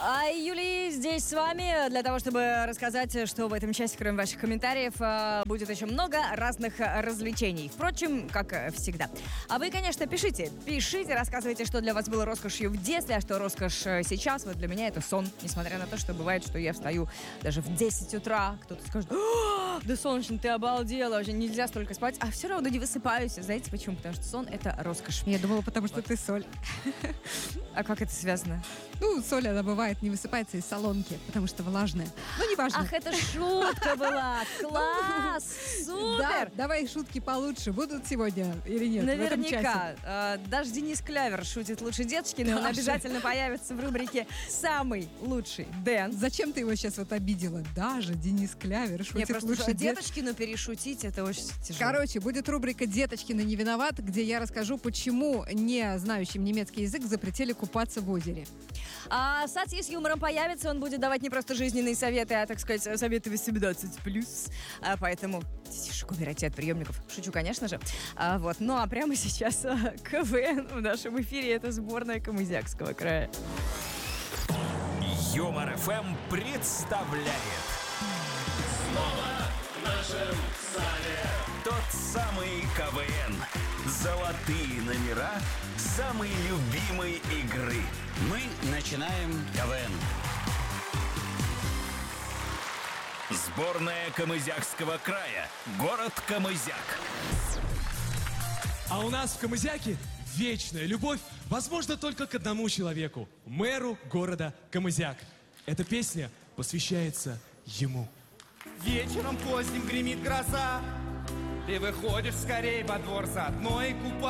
А Юлия здесь с вами для того, чтобы рассказать, что в этом часе, кроме ваших комментариев, будет еще много разных развлечений. Впрочем, как всегда. А вы, конечно, пишите, рассказывайте, что для вас было роскошью в детстве, а что роскошь сейчас. Вот для меня это сон. Несмотря на то, что бывает, что я встаю даже в 10 утра. Кто-то скажет: да, солнечно, ты обалдела, вообще нельзя столько спать. А все равно не высыпаюсь. Знаете почему? Потому что сон — это роскошь. Я думала, потому что ты соль. А как это связано? Ну, соль, она бывает, не высыпается из солонки, потому что влажная. Ну, неважно. Ах, это шутка была! Класс! Супер! Да, давай шутки получше будут сегодня или нет? Наверняка. Даже Денис Клявер шутит лучше Деточкина, он обязательно появится в рубрике «Самый лучший Дэн». Зачем ты его сейчас вот обидела? Даже Денис Клявер шутит лучше Деточкину перешутить, это очень тяжело. Короче, будет рубрика «Деточкина не виноват», где я расскажу, почему не знающим немецкий язык запретили купаться в озере. А Сати с юмором появится, он будет давать не просто жизненные советы, а, так сказать, советы 18+. Поэтому тихо, убирайте от приемников. Шучу, конечно же. Вот. Ну а прямо сейчас КВН в нашем эфире. Это сборная Камызякского края. Юмор ФМ представляет. Снова в нашем зале Тот самый КВН. Золотые номера самой любимой игры. Мы начинаем КВН. Сборная Камызякского края. Город Камызяк. А у нас в Камызяке вечная любовь возможна только к одному человеку – мэру города Камызяк. Эта песня посвящается ему. Вечером поздним гремит гроза, ты выходишь скорей во двор заодно и купаться.